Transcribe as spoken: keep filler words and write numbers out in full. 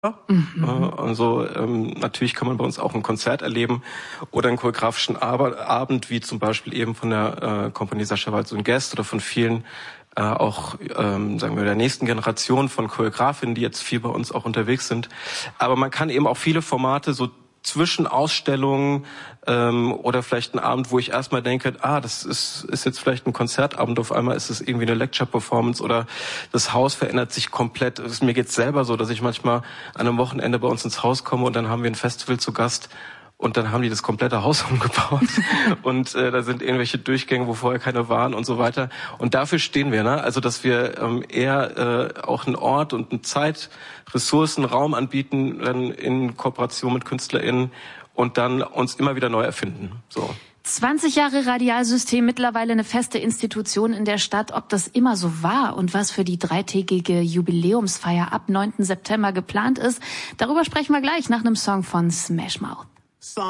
Mhm. Also ähm, natürlich kann man bei uns auch ein Konzert erleben oder einen choreografischen Abend, wie zum Beispiel eben von der äh, Kompanie Sascha Waltz und Guest oder von vielen äh, auch, ähm, sagen wir, der nächsten Generation von Choreografinnen, die jetzt viel bei uns auch unterwegs sind. Aber man kann eben auch viele Formate so zwischen Ausstellungen ähm, oder vielleicht ein Abend, wo ich erstmal denke, ah, das ist ist jetzt vielleicht ein Konzertabend, auf einmal ist es irgendwie eine Lecture-Performance oder das Haus verändert sich komplett. Es, mir geht's selber so, dass ich manchmal an einem Wochenende bei uns ins Haus komme und dann haben wir ein Festival zu Gast und dann haben die das komplette Haus umgebaut und äh, da sind irgendwelche Durchgänge, wo vorher keine waren und so weiter. Und dafür stehen wir, ne? Also dass wir ähm, eher äh, auch einen Ort und eine Zeit, Ressourcen, Raum anbieten, dann in Kooperation mit KünstlerInnen und dann uns immer wieder neu erfinden. So. zwanzig Jahre Radialsystem, mittlerweile eine feste Institution in der Stadt. Ob das immer so war und was für die dreitägige Jubiläumsfeier ab neunten September geplant ist, darüber sprechen wir gleich nach einem Song von Smash Mouth.